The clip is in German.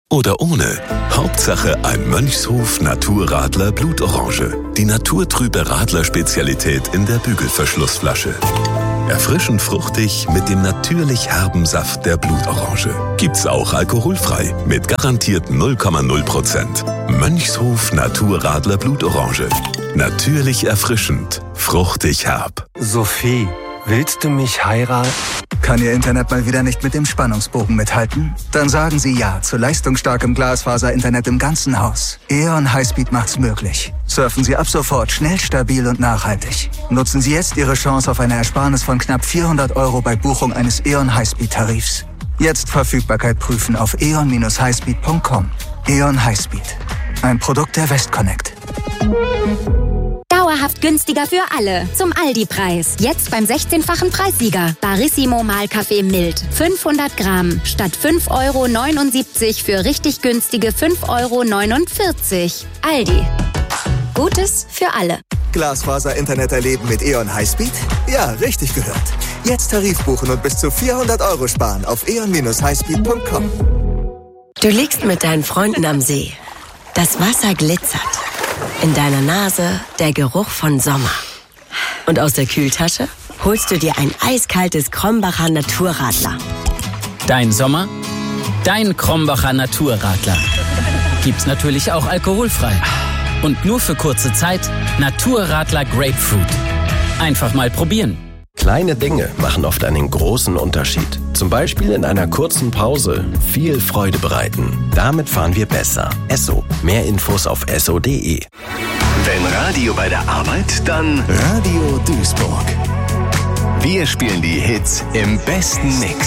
oder ohne. Hauptsache ein Mönchshof Naturradler Blutorange. Die naturtrübe Radler-Spezialität in der Bügelverschlussflasche. Erfrischend fruchtig mit dem natürlich herben Saft der Blutorange. Gibt's auch alkoholfrei mit garantiert 0,0%. Mönchshof Naturradler Blutorange. Natürlich erfrischend, fruchtig herb. Sophie, willst du mich heiraten? Kann Ihr Internet mal wieder nicht mit dem Spannungsbogen mithalten? Dann sagen Sie ja zu leistungsstarkem Glasfaser-Internet im ganzen Haus. E.ON Highspeed macht's möglich. Surfen Sie ab sofort schnell, stabil und nachhaltig. Nutzen Sie jetzt Ihre Chance auf eine Ersparnis von knapp 400 € bei Buchung eines E.ON Highspeed-Tarifs. Jetzt Verfügbarkeit prüfen auf eon-highspeed.com. E.ON Highspeed. Ein Produkt der Westconnect. Dauerhaft günstiger für alle. Zum Aldi-Preis. Jetzt beim 16-fachen Preissieger. Barissimo Mahlkaffee Mild. 500 Gramm. Statt 5,79 € für richtig günstige 5,49 €. Aldi. Gutes für alle. Glasfaser-Internet erleben mit E.ON Highspeed? Ja, richtig gehört. Jetzt Tarif buchen und bis zu 400 € sparen auf eon-highspeed.com. Du liegst mit deinen Freunden am See. Das Wasser glitzert. In deiner Nase der Geruch von Sommer. Und aus der Kühltasche holst du dir ein eiskaltes Krombacher Naturradler. Dein Sommer, dein Krombacher Naturradler. Gibt's natürlich auch alkoholfrei. Und nur für kurze Zeit Naturradler Grapefruit. Einfach mal probieren. Kleine Dinge machen oft einen großen Unterschied. Zum Beispiel in einer kurzen Pause viel Freude bereiten. Damit fahren wir besser. Esso. Mehr Infos auf esso.de. Wenn Radio bei der Arbeit, dann Radio Duisburg. Wir spielen die Hits im besten Mix.